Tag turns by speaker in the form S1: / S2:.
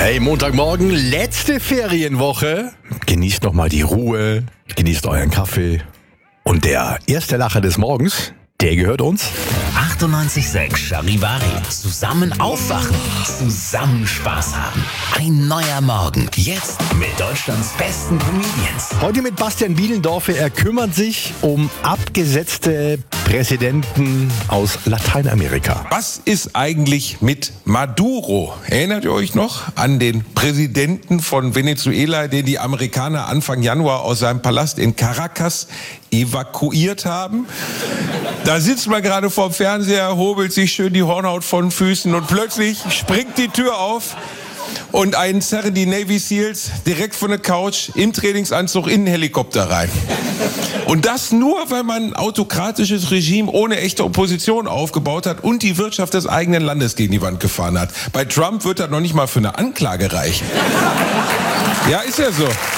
S1: Hey, Montagmorgen, letzte Ferienwoche. Genießt nochmal die Ruhe, genießt euren Kaffee. Und der erste Lacher des Morgens, der gehört uns.
S2: 98.6 Charivari. Zusammen aufwachen, zusammen Spaß haben. Ein neuer Morgen, jetzt mit Deutschlands besten Comedians.
S1: Heute mit Bastian Bielendorfer. Er kümmert sich um abgesetzte Präsidenten aus Lateinamerika.
S3: Was ist eigentlich mit Maduro? Erinnert ihr euch noch an den Präsidenten von Venezuela, den die Amerikaner Anfang Januar aus seinem Palast in Caracas evakuiert haben? Da sitzt man gerade vorm Fernseher, hobelt sich schön die Hornhaut von den Füßen und plötzlich springt die Tür auf und ein zerren die Navy Seals direkt von der Couch im Trainingsanzug in den Helikopter rein. Und das nur, weil man ein autokratisches Regime ohne echte Opposition aufgebaut hat und die Wirtschaft des eigenen Landes gegen die Wand gefahren hat. Bei Trump wird das noch nicht mal für eine Anklage reichen. Ja, ist ja so.